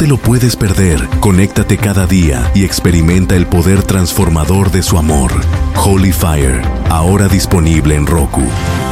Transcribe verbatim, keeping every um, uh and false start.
te lo puedes perder. Conéctate cada día y experimenta el poder transformador de su amor. Holy Fire, ahora disponible en Roku.